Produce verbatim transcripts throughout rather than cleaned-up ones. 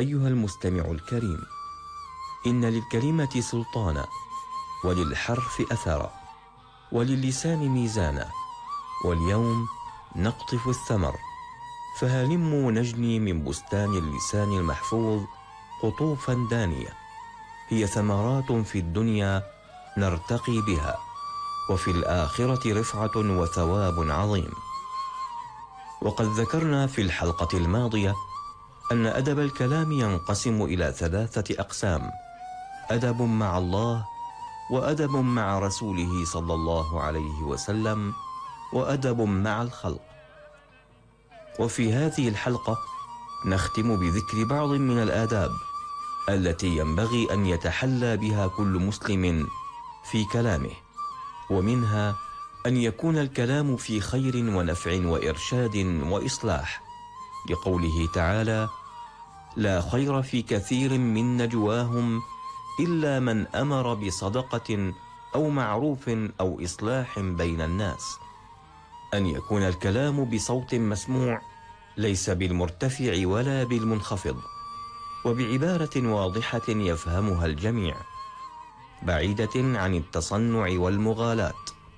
أيها المستمع الكريم، إن للكلمة سلطانا، وللحرف أثرا، وللسان ميزانا، واليوم نقطف الثمر، فهلموا نجني من بستان اللسان المحفوظ قطوفا دانية، هي ثمرات في الدنيا نرتقي بها، وفي الآخرة رفعة وثواب عظيم. وقد ذكرنا في الحلقة الماضية أن أدب الكلام ينقسم إلى ثلاثة أقسام: أدب مع الله، وأدب مع رسوله صلى الله عليه وسلم، وأدب مع الخلق. وفي هذه الحلقة نختم بذكر بعض من الآداب التي ينبغي أن يتحلى بها كل مسلم في كلامه، ومنها أن يكون الكلام في خير ونفع وإرشاد وإصلاح، لقوله تعالى: لا خير في كثير من نجواهم إلا من أمر بصدقة أو معروف أو إصلاح بين الناس. أن يكون الكلام بصوت مسموع، ليس بالمرتفع ولا بالمنخفض، وبعبارة واضحة يفهمها الجميع، بعيدة عن التصنع والمغالاة.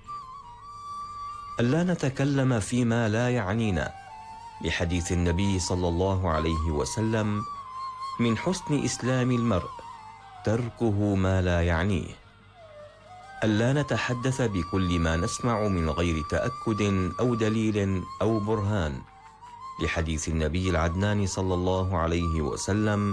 ألا نتكلم فيما لا يعنينا، لحديث النبي صلى الله عليه وسلم: من حسن إسلام المرء تركه ما لا يعنيه. ألا نتحدث بكل ما نسمع من غير تأكد أو دليل أو برهان، لحديث النبي العدنان صلى الله عليه وسلم: